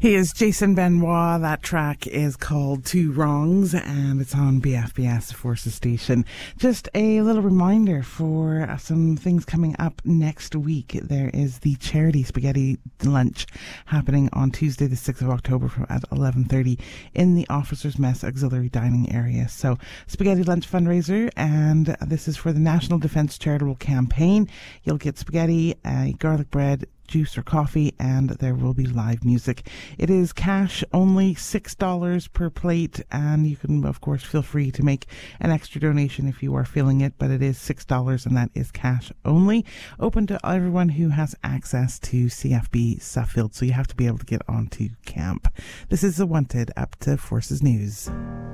He is Jason Benoit. That track is called Two Wrongs and it's on BFBS Forces Station. Just a little reminder for some things coming up next week. There is the charity spaghetti lunch happening on Tuesday the 6th of October at 11:30 in the Officers' Mess Auxiliary Dining Area. So spaghetti lunch fundraiser, and this is for the National Defence Charitable Campaign. You'll get spaghetti, garlic bread, juice or coffee, and there will be live music. It is cash only, $6 per plate, and you can of course feel free to make an extra donation if you are feeling it, but it is $6 and that is cash only. Open to everyone who has access to CFB Suffield, so you have to be able to get onto camp. This is The Wanted, up to Forces News.